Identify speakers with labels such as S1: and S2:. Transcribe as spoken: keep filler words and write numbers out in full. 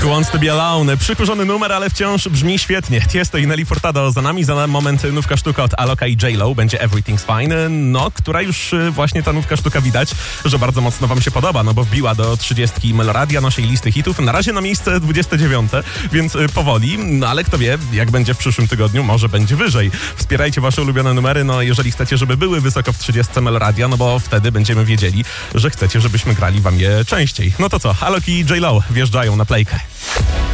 S1: Who Wants to Be Alone. Przykurzony numer, ale wciąż brzmi świetnie. Tiesto i Nelly Furtado za nami. Za moment nówka sztuka od Aloka i J-Lo. Będzie Everything's Fine. No, która już właśnie ta nówka sztuka widać, że bardzo mocno wam się podoba, no bo wbiła do trzydziestki Meloradia, naszej listy hitów. Na razie na miejsce dwudzieste dziewiąte, więc powoli. No ale kto wie, jak będzie w przyszłym tygodniu, może będzie wyżej. Wspierajcie wasze ulubione numery, no jeżeli chcecie, żeby były wysoko w trzydziestce Meloradia, no bo wtedy będziemy wiedzieli, że chcecie, żebyśmy grali wam je częściej. No to co, Alok i J-Lo wjeżdżają na playkę.